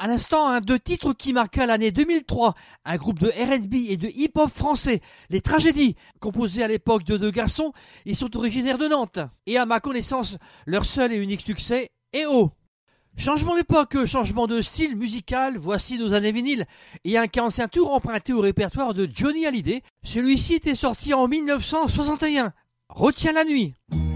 À l'instant, deux titres qui marquent l'année 2003, un groupe de R&B et de hip-hop français, les Tragédies, composés à l'époque de deux garçons, ils sont originaires de Nantes. Et à ma connaissance, leur seul et unique succès est Oh. Changement d'époque, changement de style musical, voici nos années vinyles et un 45 tours emprunté au répertoire de Johnny Hallyday. Celui-ci était sorti en 1961. Retiens la nuit.